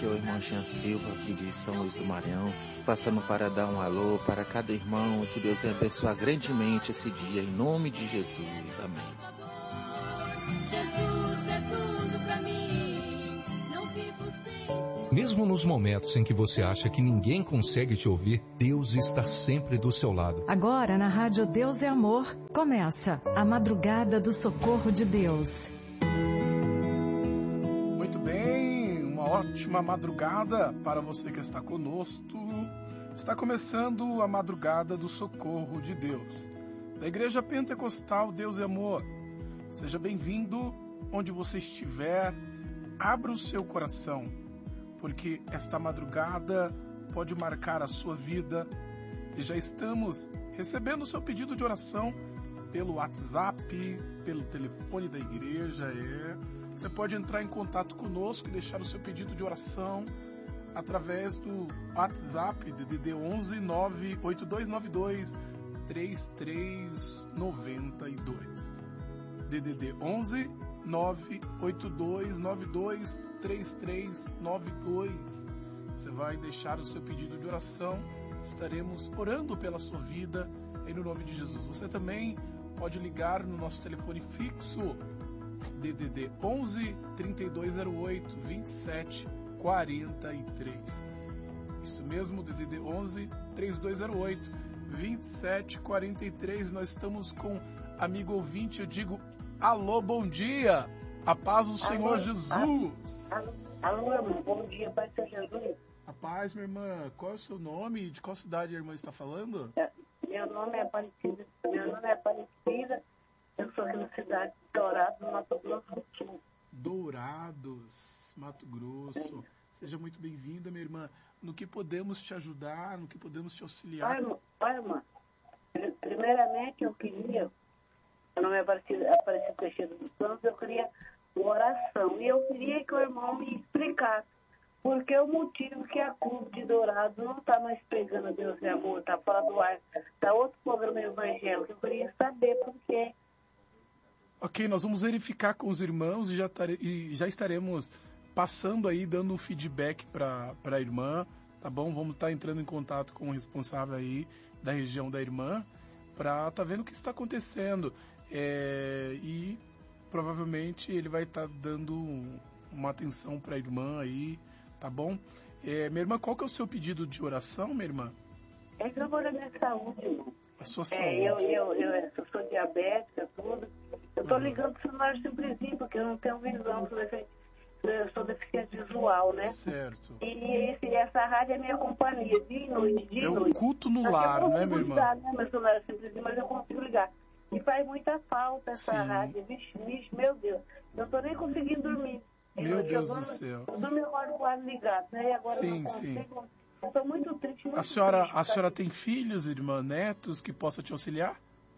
aqui é o irmão Jean Silva, aqui de São Luís do Maranhão, passando para dar um alô para cada irmão, que Deus venha abençoar grandemente esse dia, em nome de Jesus. Amém. Jesus é tudo pra mim, não vivo sem. Mesmo nos momentos em que você acha que ninguém consegue te ouvir, Deus está sempre do seu lado. Agora, na Rádio Deus é Amor, começa a Madrugada do Socorro de Deus. Muito bem, uma ótima madrugada para você que está conosco. Está começando a Madrugada do Socorro de Deus, da Igreja Pentecostal Deus é Amor. Seja bem-vindo onde você estiver, abra o seu coração, porque esta madrugada pode marcar a sua vida e já estamos recebendo o seu pedido de oração pelo WhatsApp, pelo telefone da igreja. Você pode entrar em contato conosco e deixar o seu pedido de oração através do WhatsApp DDD 11 98292 3392. DDD 11 98292 3392. Você vai deixar o seu pedido de oração, estaremos orando pela sua vida em nome de Jesus. Você também pode ligar no nosso telefone fixo DDD 11 3208 2743. Isso mesmo, DDD 11 3208 2743. Nós estamos com amigo ouvinte, eu digo alô, bom dia, a paz do Senhor Jesus. Alô, irmão, bom dia, paz do Senhor Jesus. A paz, minha irmã, qual é o seu nome? De qual cidade a irmã está falando? Meu nome é Aparecida, eu sou aqui na cidade de Dourados, no Mato Grosso do Sul. Dourados, Mato Grosso. Seja muito bem-vinda, minha irmã. No que podemos te ajudar, no que podemos te auxiliar? Olha, irmã, primeiramente eu queria, meu nome é Aparecido Teixeira dos Santos, eu queria uma oração. E eu queria que o irmão me explicasse porque o motivo que a Clube de Dourados não está mais pregando a Deus e Amor, está fora do ar, está outro programa evangélico. Eu queria saber por quê. Ok, nós vamos verificar com os irmãos e já estaremos passando aí, dando um feedback para a irmã, tá bom? Vamos estar entrando em contato com o responsável aí da região da irmã para estar vendo o que está acontecendo. E provavelmente ele vai estar dando uma atenção para a irmã aí, tá bom? Minha irmã, qual que é o seu pedido de oração, minha irmã? É que eu vou na minha saúde, irmão. A sua saúde. Eu sou diabética, tudo. Eu tô ligando pro celular simplesinho, porque eu não tenho visão, eu sou deficiente visual, né? Certo. E essa rádio é minha companhia, dia e noite, o culto no lar, né, minha irmã? Ligar, né? Meu celular é simplesinho, mas eu consigo ligar. E faz muita falta essa rádio, vixe, meu Deus. Eu tô nem conseguindo dormir. Meu Deus do céu. Eu dormi agora com o ar ligado, né? E agora eu não consigo. Eu tô muito triste, A senhora tem filhos, irmã, netos que possa te auxiliar?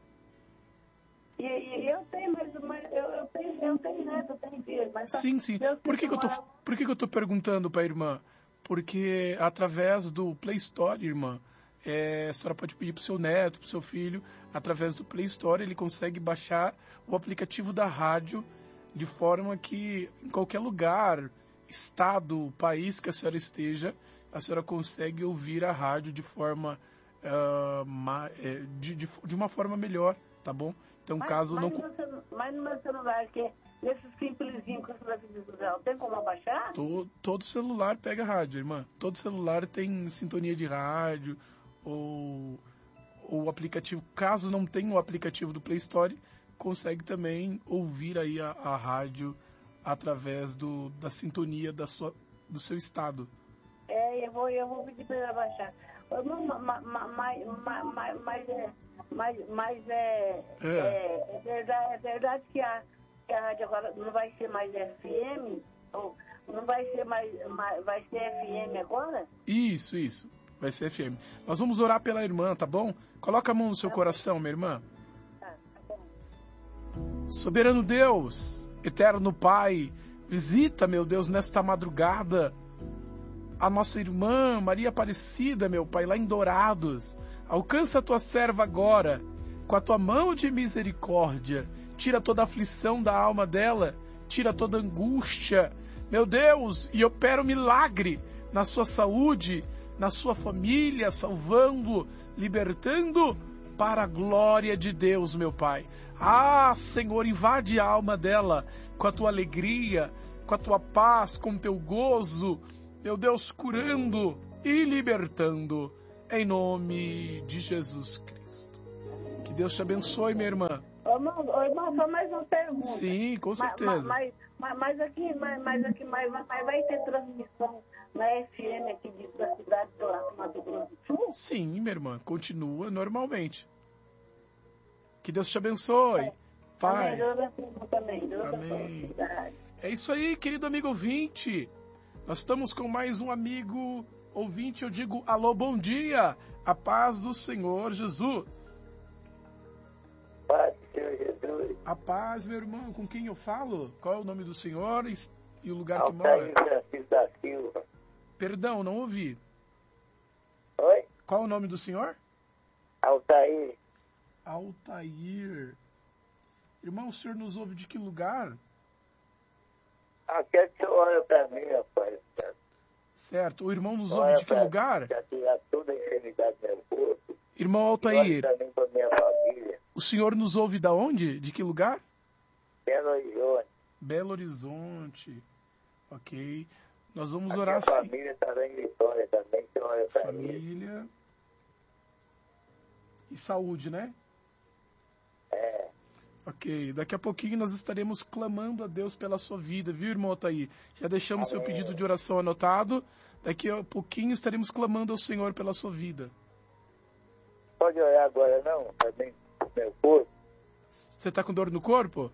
E eu tenho, mas eu tenho neto, eu tenho filho. Mas sim. Por que eu tô perguntando para a irmã? Porque através do Play Store, irmã, a senhora pode pedir para o seu neto, para o seu filho, através do Play Store, ele consegue baixar o aplicativo da rádio, de forma que em qualquer lugar, estado, país que a senhora esteja, a senhora consegue ouvir a rádio de forma de uma forma melhor, tá bom? Então, caso não... Mas no meu celular, que nesse simplesinho que você vai usar, tem como abaixar? Todo celular pega rádio, irmã. Todo celular tem sintonia de rádio, ou o aplicativo, caso não tenha o aplicativo do Play Store, consegue também ouvir aí a rádio através da sintonia do seu estado. Eu vou pedir para ele abaixar. Mas é verdade que a rádio agora não vai ser mais FM? Ou não vai ser vai ser FM agora? Isso. Vai ser FM. Nós vamos orar pela irmã, tá bom? Coloca a mão no seu coração, minha irmã. Tá bom. Soberano Deus, eterno Pai, visita, meu Deus, nesta madrugada a nossa irmã Maria Aparecida, meu Pai, lá em Dourados. Alcança a tua serva agora, com a tua mão de misericórdia. Tira toda a aflição da alma dela, tira toda a angústia, meu Deus, e opera um milagre na sua saúde, na sua família, salvando, libertando para a glória de Deus, meu Pai. Ah, Senhor, invade a alma dela com a tua alegria, com a tua paz, com o teu gozo, meu Deus, curando e libertando, em nome de Jesus Cristo. Que Deus te abençoe, minha irmã. Ô, irmão, só mais uma pergunta. Sim, com certeza. Mas aqui vai ter transmissão na FM aqui da cidade do Mato Grosso do Sul? Sim, minha irmã, continua normalmente. Que Deus te abençoe. Paz. Amém. É isso aí, querido amigo ouvinte. Nós estamos com mais um amigo ouvinte. Eu digo alô, bom dia. A paz do Senhor Jesus. Paz do Senhor Jesus. A paz, meu irmão. Com quem eu falo? Qual é o nome do Senhor e o lugar que mora? Altair Francisco da Silva. Perdão, não ouvi. Oi? Qual é o nome do senhor? Altair. Altair. Irmão, o senhor nos ouve de que lugar? Quero que o senhor olhe para mim, rapaz. Certo. O irmão nos ouve de que lugar? Já tirar toda a enfermidade do meu corpo. Irmão Olhe Altair, para mim, para minha família. o senhor nos ouve da onde? De que lugar? Belo Horizonte. Belo Horizonte. Ok. Nós vamos A orar minha sim. família está lá em Vitória também, que olha para mim. Família e saúde, né? É. Ok. Daqui a pouquinho nós estaremos clamando a Deus pela sua vida, viu, irmão Altair? Já deixamos seu pedido de oração anotado. Daqui a pouquinho estaremos clamando ao Senhor pela sua vida. Pode olhar agora não, também pro meu corpo. Você está com dor no corpo?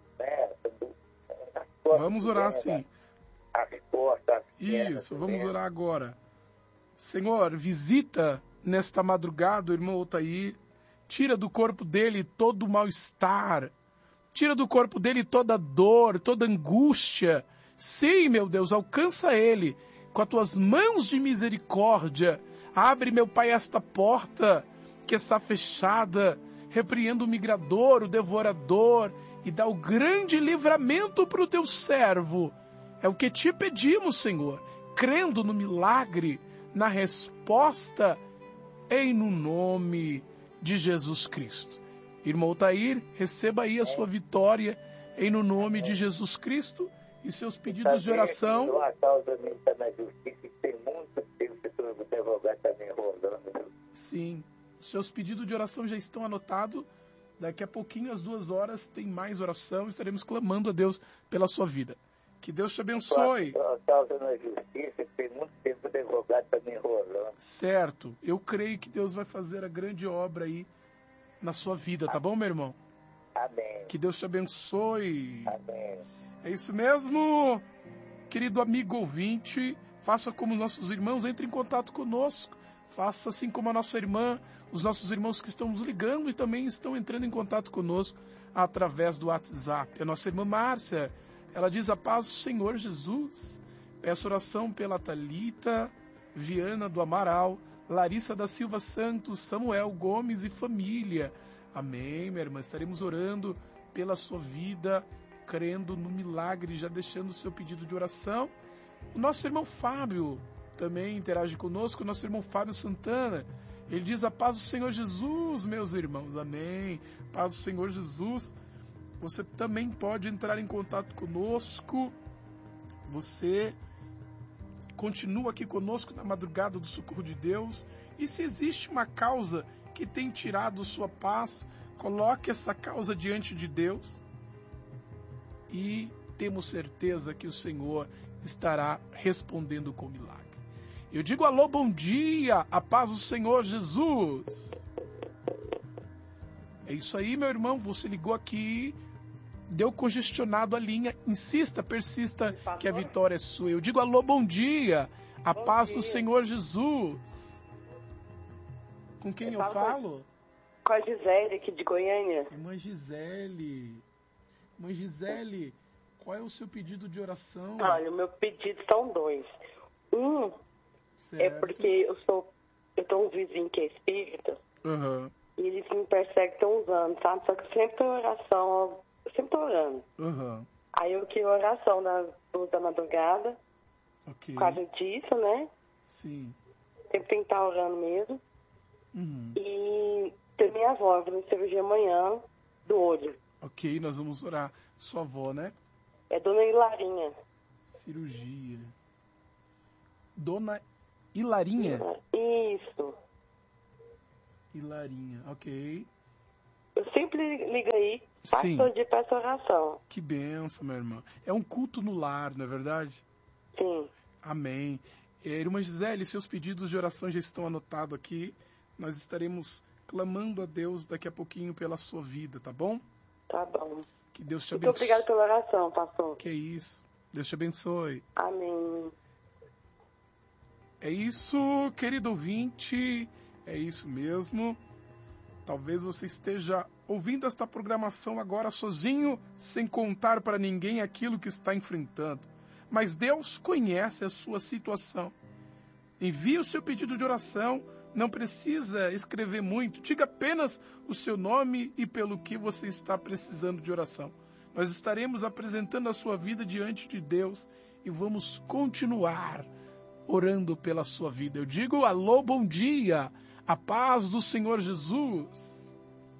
Vamos orar sim. As costas, as pernas, Isso, vamos orar agora. Senhor, visita nesta madrugada o irmão Altair. Tira do corpo dele todo o mal-estar. Tira do corpo dele toda dor, toda angústia. Sim, meu Deus, alcança ele com as tuas mãos de misericórdia. Abre, meu Pai, esta porta que está fechada. Repreenda o migrador, o devorador, e dá o grande livramento para o teu servo. É o que te pedimos, Senhor, crendo no milagre, na resposta, em no nome de Jesus Cristo. Irmão Altair, receba aí a sua vitória, em no nome de Jesus Cristo, e seus pedidos de oração. Uma causa minha está na justiça e tem muito tempo que o advogado está me enrolando. Sim, seus pedidos de oração já estão anotados. Daqui a pouquinho, às 2h, tem mais oração. Estaremos clamando a Deus pela sua vida. Que Deus te abençoe. Uma causa na justiça que tem muito tempo que o advogado está me enrolando. Certo. Eu creio que Deus vai fazer a grande obra aí na sua vida, tá bom, meu irmão? Amém. Que Deus te abençoe. Amém. É isso mesmo, querido amigo ouvinte. Faça como nossos irmãos, entre em contato conosco. Faça assim como a nossa irmã, os nossos irmãos que estão nos ligando e também estão entrando em contato conosco através do WhatsApp. A nossa irmã Márcia, ela diz: a paz do Senhor Jesus. Peço oração pela Thalita, Viana do Amaral, Larissa da Silva Santos, Samuel Gomes e família. Amém, minha irmã. Estaremos orando pela sua vida, crendo no milagre, já deixando o seu pedido de oração. O nosso irmão Fábio também interage conosco, o nosso irmão Fábio Santana. Ele diz: a paz do Senhor Jesus, meus irmãos. Amém. Paz do Senhor Jesus. Você também pode entrar em contato conosco. Você continua aqui conosco na madrugada do Socorro de Deus. E se existe uma causa que tem tirado sua paz, coloque essa causa diante de Deus. E temos certeza que o Senhor estará respondendo com milagre. Eu digo alô, bom dia, a paz do Senhor Jesus. É isso aí, meu irmão, você ligou aqui, deu congestionado a linha, insista, persista, que a vitória é sua. Eu digo alô, bom dia, a paz do Senhor Jesus. Com quem eu falo? Com a Gisele, aqui de Goiânia. Irmã Gisele. Irmã Gisele, qual é o seu pedido de oração? Olha, o meu pedido são dois. Um Certo. é porque eu tenho um vizinho que é espírita, Uhum. e eles me perseguem tem uns anos, sabe? Só que sempre tem oração, eu sempre tô orando. Uhum. Aí eu queria oração das 2 da madrugada, Ok. por causa disso, né? Sim. Sempre tem que estar orando mesmo. Uhum. E tem minha avó, fazendo cirurgia amanhã do olho. Ok, nós vamos orar. Sua avó, né? É Dona Hilarinha. Cirurgia. Dona Hilarinha. Isso. Hilarinha, ok. Eu sempre ligo aí, Sim. todo dia peço oração. Que benção, minha irmã. É um culto no lar, não é verdade? Sim. Amém. Irmã Gisele, seus pedidos de oração já estão anotados aqui. Nós estaremos clamando a Deus daqui a pouquinho pela sua vida, tá bom? Tá bom. Que Deus te Muito abençoe. obrigada pela oração, pastor. Que é isso. Deus te abençoe. Amém. É isso, querido ouvinte. É isso mesmo. Talvez você esteja ouvindo esta programação agora sozinho, sem contar para ninguém aquilo que está enfrentando. Mas Deus conhece a sua situação. Envie o seu pedido de oração. Não precisa escrever muito. Diga apenas o seu nome e pelo que você está precisando de oração. Nós estaremos apresentando a sua vida diante de Deus e vamos continuar orando pela sua vida. Eu digo alô, bom dia. A paz do Senhor Jesus.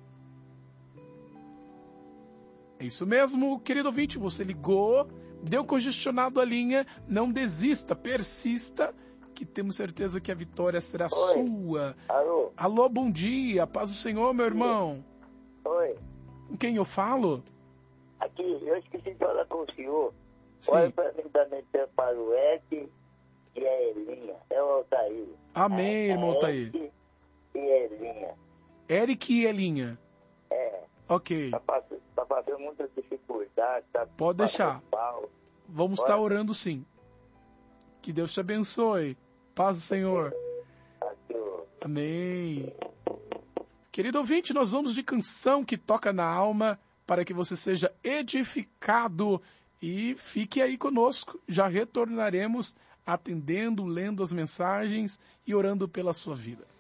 É isso mesmo, querido ouvinte. Você ligou, deu congestionado a linha. Não desista, persista, que temos certeza que a vitória será sua. Alô? Alô, bom dia. Paz do Senhor, meu irmão. Oi. Com quem eu falo? Aqui, eu esqueci de falar com o senhor. Sim. Olha para mim também para o Ed e a Elinha. É o Altair. Amém, irmão Altair. Ed e a Elinha. Eric e Elinha. É. Ok. Tá passando muita dificuldade. Tá Pode deixar. passando mal. Vamos estar orando sim. Que Deus te abençoe. Paz do Senhor. Aqui, ó. Amém. Querido ouvinte, nós vamos de canção que toca na alma para que você seja edificado e fique aí conosco. Já retornaremos atendendo, lendo as mensagens e orando pela sua vida.